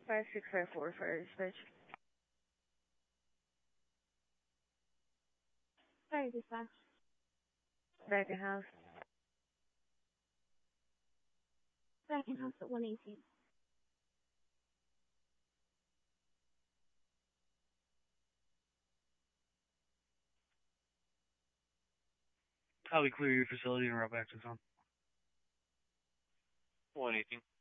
5654 for dispatch. Sorry, dispatch. Back in house. Back in house at 118. How we clear your facility and route back to the zone? 118.